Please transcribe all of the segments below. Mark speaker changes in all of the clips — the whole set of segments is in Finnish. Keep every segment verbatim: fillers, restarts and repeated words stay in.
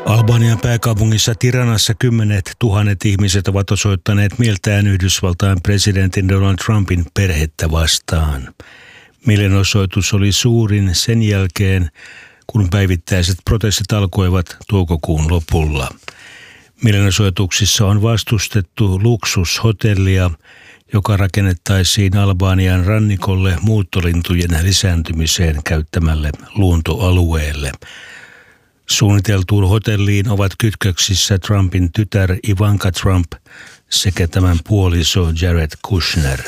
Speaker 1: Albanian pääkaupungissa Tiranassa kymmenet tuhannet ihmiset ovat osoittaneet mieltään Yhdysvaltain presidentin Donald Trumpin perhettä vastaan. Mielenosoitus oli suurin sen jälkeen, kun päivittäiset protestit alkoivat toukokuun lopulla. Mielenosoituksissa on vastustettu luksushotellia, joka rakennettaisiin Albanian rannikolle muuttolintujen lisääntymiseen käyttämälle luontoalueelle. Suunniteltuun hotelliin ovat kytköksissä Trumpin tytär Ivanka Trump sekä tämän puoliso Jared Kushner.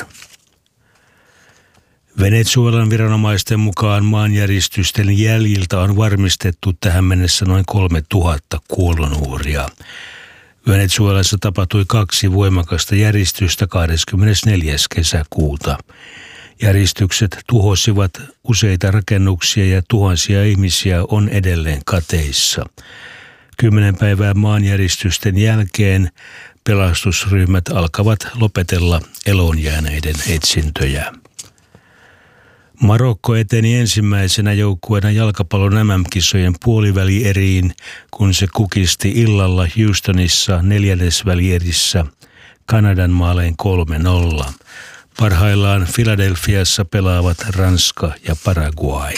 Speaker 1: Venezuelan viranomaisten mukaan maanjäristysten jäljiltä on varmistettu tähän mennessä noin kolme tuhatta kuolonuhria. Venezuelassa tapahtui kaksi voimakasta järistystä kahdeskymmenesneljäs kesäkuuta. Järistykset tuhosivat useita rakennuksia ja tuhansia ihmisiä on edelleen kateissa. Kymmenen päivää maanjäristysten jälkeen pelastusryhmät alkavat lopetella eloonjääneiden etsintöjä. Marokko eteni ensimmäisenä joukkueena jalkapallon M M-kisojen puolivälieriin, kun se kukisti illalla Houstonissa neljännesvälierissä Kanadan maalein kolme nolla. Parhaillaan Filadelfiassa pelaavat Ranska ja Paraguay.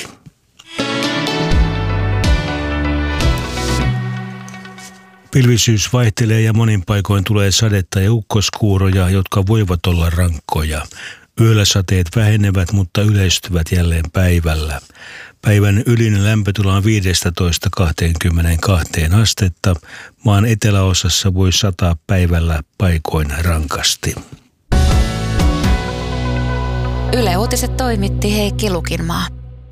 Speaker 1: Pilvisyys vaihtelee ja monin paikoin tulee sadetta ja ukkoskuuroja, jotka voivat olla rankkoja. Yöllä sateet vähenevät, mutta yleistyvät jälleen päivällä. Päivän ylin lämpötila on viisitoista kaksikymmentäkaksi astetta. Maan eteläosassa voi sataa päivällä paikoin rankasti.
Speaker 2: Yle Uutiset toimitti Heikki Lukinmaa.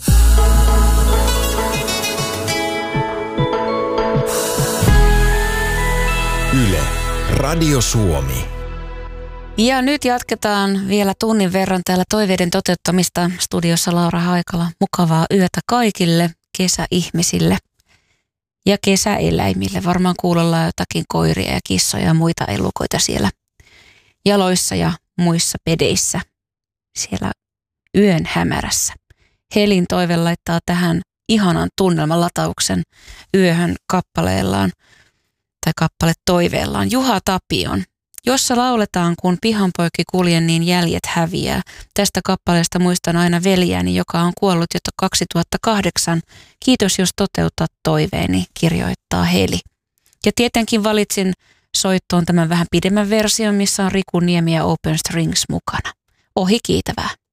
Speaker 3: Yle, Radio Suomi.
Speaker 2: Ja nyt jatketaan vielä tunnin verran täällä toiveiden toteuttamista. Studiossa Laura Haikala. Mukavaa yötä kaikille kesäihmisille ja kesäeläimille. Varmaan kuulolla jotakin koiria ja kissoja ja muita elukoita siellä jaloissa ja muissa pedeissä siellä yön hämärässä. Helin toive laittaa tähän ihanan tunnelmalatauksen yöhön kappaleellaan tai kappale toiveellaan Juha Tapion, jossa lauletaan, kun pihanpoikki kuljen, niin jäljet häviää. Tästä kappaleesta muistan aina veljääni, joka on kuollut jo kaksituhattakahdeksan. Kiitos, jos toteutat toiveeni, kirjoittaa Heli. Ja tietenkin valitsin soittoon tämän vähän pidemmän version, missä on Riku Niemi ja Open Strings mukana. Ohi kiitävää.